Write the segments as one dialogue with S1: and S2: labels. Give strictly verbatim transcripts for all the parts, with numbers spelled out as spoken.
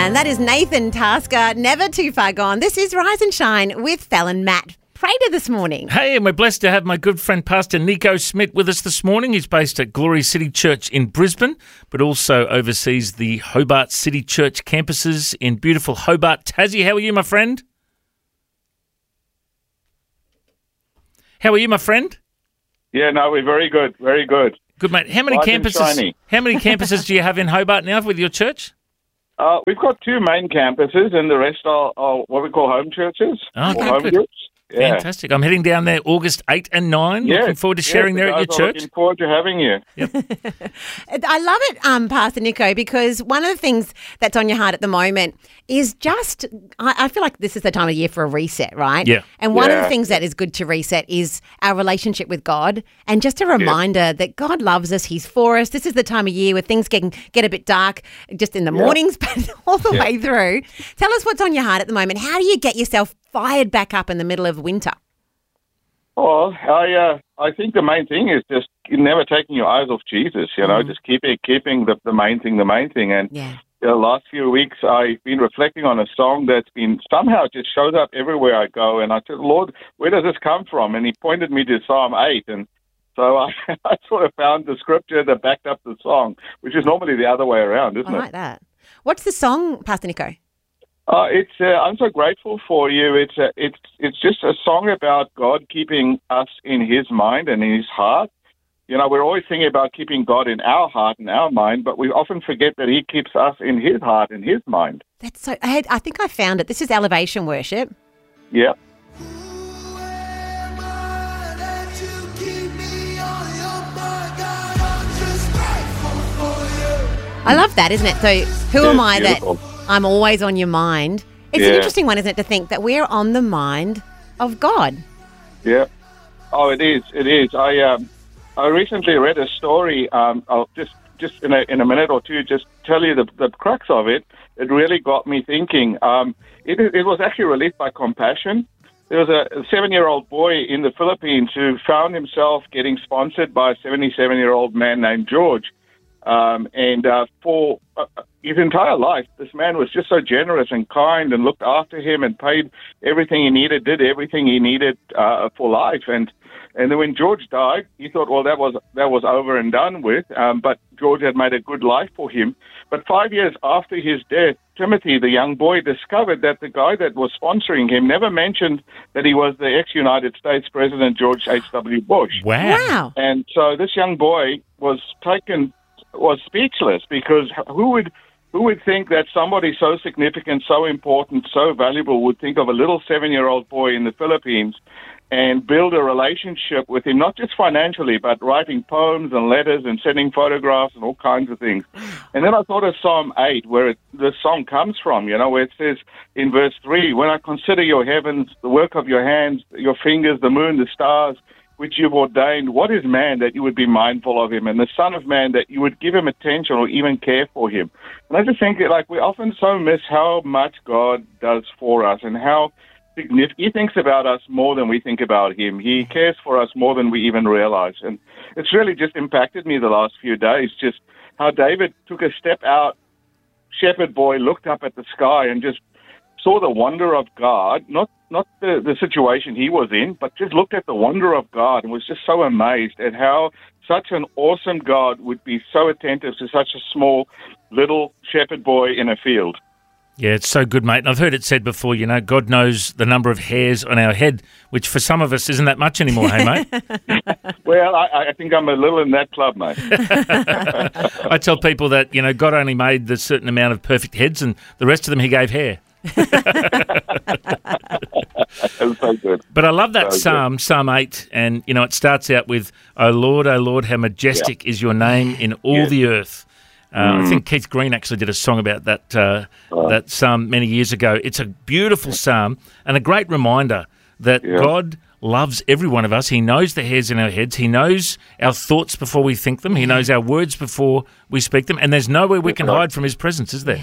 S1: And that is Nathan Tasker, Never Too Far Gone. This is Rise and Shine with Fallon Matt Prater this morning.
S2: Hey, and we're blessed to have my good friend Pastor Nico Smith with us this morning. He's based at Glory City Church in Brisbane, but also oversees the Hobart City Church campuses in beautiful Hobart, Tassie. How are you, my friend? How are you, my friend?
S3: Yeah, no, we're very good, very good.
S2: Good, mate. How many
S3: Bright and
S2: campuses?
S3: shiny.
S2: How many campuses do you have in Hobart now with your church?
S3: Uh, we've got two main campuses, and the rest are, are what we call home churches.
S2: Oh,
S3: or
S2: okay,
S3: home
S2: good.
S3: groups. Yeah.
S2: Fantastic. I'm heading down there August eighth and ninth.
S3: Yeah.
S2: Looking forward to sharing
S3: yeah,
S2: there at
S3: the
S2: your
S3: guys are
S2: church.
S3: Looking forward to having you.
S1: I love it, um, Pastor Nico, because one of the things that's on your heart at the moment is just, I, I feel like this is the time of year for a reset, right?
S2: Yeah.
S1: And one of
S3: Yeah.
S1: the things that is good to reset is our relationship with God, and just a reminder that God loves us, He's for us. This is the time of year where things get, get a bit dark just in the
S3: Yeah.
S1: mornings, but all the
S3: Yeah.
S1: way through. Tell us what's on your heart at the moment. How do you get yourself fired back up in the middle of winter?
S3: Well, I uh, I think the main thing is just never taking your eyes off Jesus. You know,
S1: Mm.
S3: just keeping keeping the, the main thing the main thing. And
S1: Yeah.
S3: the last few weeks, I've been reflecting on a song that's been somehow just shows up everywhere I go. And I said, Lord, where does this come from? And He pointed me to Psalm eight, and so I, I sort of found the scripture that backed up the song, which is normally the other way around, isn't
S1: I
S3: it?
S1: like that. What's the song, Pastor Nico?
S3: Uh, it's uh, I'm so grateful for you. It's uh, it's it's just a song about God keeping us in His mind and in His heart. You know, we're always thinking about keeping God in our heart and our mind, but we often forget that He keeps us in His heart and His mind.
S1: That's so. I, had, I think I found it. This is Elevation Worship.
S3: Yeah.
S1: I love that, isn't it? So, who
S3: Yeah,
S1: am I
S3: beautiful.
S1: that I'm always on your mind? It's an
S3: Yeah.
S1: interesting one, isn't it, to think that we're on the mind of God.
S3: Yeah. Oh, it is. It is. I um, I recently read a story. Um, I'll just just in a in a minute or two just tell you the the crux of it. It really got me thinking. Um, it it was actually released by Compassion. There was a seven-year-old boy in the Philippines who found himself getting sponsored by a seventy-seven-year-old man named George. Um, and uh, for uh, his entire life, this man was just so generous and kind and looked after him and paid everything he needed, did everything he needed uh, for life. And and then when George died, he thought, well, that was that was over and done with. Um, but George had made a good life for him. But five years after his death, Timothy, the young boy, discovered that the guy that was sponsoring him never mentioned that he was the ex-United States President George H W Bush.
S2: Wow.
S1: Wow.
S3: And so this young boy was taken, was speechless, because who would who would think that somebody so significant, so important, so valuable would think of a little seven-year-old boy in the Philippines and build a relationship with him, not just financially, but writing poems and letters and sending photographs and all kinds of things. And then I thought of Psalm eight, where it, the song comes from, you know, where it says in verse three, when I consider your heavens, the work of your hands, your fingers, the moon, the stars, which you've ordained, what is man that you would be mindful of him, and the son of man that you would give him attention or even care for him? And I just think that, like, we often so miss how much God does for us and how significant. He thinks about us more than we think about him. He cares for us more than we even realize. And it's really just impacted me the last few days, just how David took a step out, shepherd boy, looked up at the sky and just saw the wonder of God, not not the, the situation he was in, but just looked at the wonder of God and was just so amazed at how such an awesome God would be so attentive to such a small little shepherd boy in a field.
S2: Yeah, it's so good, mate. And I've heard it said before, you know, God knows the number of hairs on our head, which for some of us isn't that much anymore, hey, mate?
S3: Well, I, I think I'm a little in that club, mate.
S2: I tell people that, you know, God only made the certain amount of perfect heads and the rest of them he gave hair.
S3: That's so good.
S2: But I love that
S3: So
S2: psalm, Psalm eight, and, you know, it starts out with, O Lord, O Lord, how majestic is your name in all
S3: Yeah.
S2: the earth. Uh, I think Keith Green actually did a song about that uh,
S3: Oh.
S2: that psalm many years ago. It's a beautiful psalm and a great reminder that
S3: Yeah.
S2: God loves every one of us. He knows the hairs in our heads. He knows our thoughts before we think them. He knows our words before we speak them. And there's nowhere we can
S3: right.
S2: hide from his presence, is there?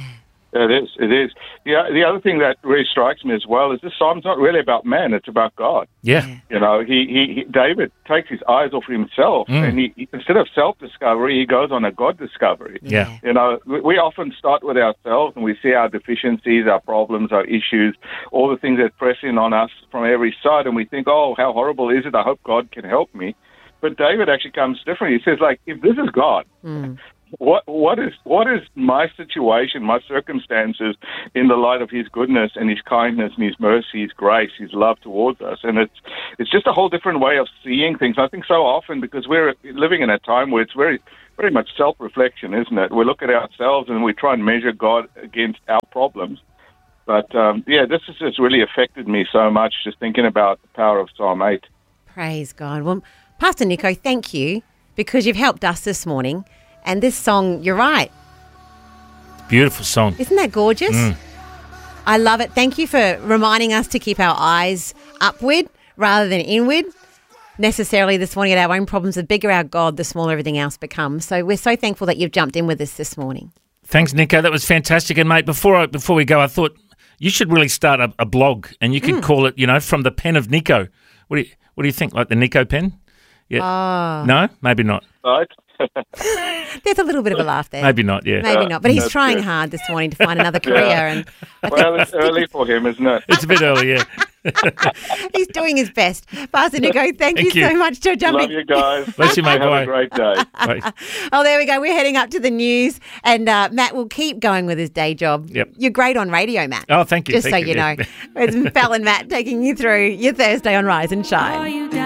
S3: It is. It is. The, the other thing that really strikes me as well is this psalm's not really about man; it's about God.
S2: Yeah.
S3: You know, he, he, he David takes his eyes off himself,
S2: Mm.
S3: and he, he instead of self-discovery, he goes on a God discovery.
S2: Yeah.
S3: You know, we, we often start with ourselves, and we see our deficiencies, our problems, our issues, all the things that press in on us from every side, and we think, "Oh, how horrible is it? I hope God can help me." But David actually comes different. He says, "Like, if this is God."
S1: Mm.
S3: What what is what is my situation, my circumstances, in the light of His goodness and His kindness and His mercy, His grace, His love towards us? And it's it's just a whole different way of seeing things. I think so often because we're living in a time where it's very very much self-reflection, isn't it? We look at ourselves and we try and measure God against our problems. But um, yeah, this has just really affected me so much. Just thinking about the power of Psalm eight.
S1: Praise God. Well, Pastor Nico, thank you because you've helped us this morning. And this song, you're right.
S2: Beautiful song.
S1: Isn't that gorgeous?
S2: Mm.
S1: I love it. Thank you for reminding us to keep our eyes upward rather than inward. Necessarily this morning at our own problems, the bigger our God, the smaller everything else becomes. So we're so thankful that you've jumped in with us this morning.
S2: Thanks, Nico. That was fantastic. And, mate, before I, before we go, I thought you should really start a, a blog and you could
S1: Mm.
S2: call it, you know, From the Pen of Nico. What do you, what do you think, like the Nico pen? Yeah.
S1: Oh.
S2: No? Maybe not.
S3: Right?
S1: There's a little bit of a laugh there.
S2: Maybe not, yeah.
S1: Maybe not. But he's
S3: That's
S1: trying
S3: good.
S1: hard this morning to find another career. And I think
S3: Well, it's early for him, isn't it?
S2: It's a bit early, yeah.
S1: he's doing his best. Pastor Nico, thank,
S2: Thank
S1: you,
S2: you.
S1: so much for
S3: Love
S1: jumping.
S3: you guys.
S2: Bless you, mate.
S3: Have
S2: Bye.
S3: a great day.
S2: Right.
S1: Oh, there we go. We're heading up to the news, and uh, Matt will keep going with his day job.
S2: Yep.
S1: You're great on radio, Matt.
S2: Oh, thank you.
S1: Just
S2: thank
S1: so you
S2: yeah.
S1: know. It's Mel and Matt taking you through your Thursday on Rise and Shine.